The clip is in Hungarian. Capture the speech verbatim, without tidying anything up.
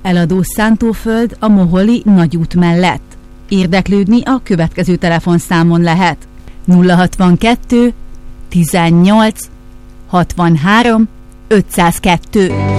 Eladó szántóföld a Moholi Nagyút mellett. Érdeklődni a következő telefonszámon lehet: nulla hatvankettő tizennyolc hatvanhárom ötszázkettő.